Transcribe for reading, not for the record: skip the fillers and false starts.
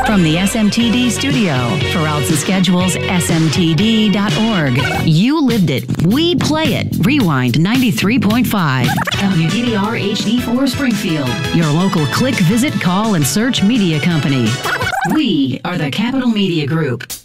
From the SMTD studio, for routes and schedules, smtd.org. You lived it. We play it. Rewind 93.5. WDDR HD4 Springfield. Your local click, visit, call, and search media company. We are the Capital Media Group.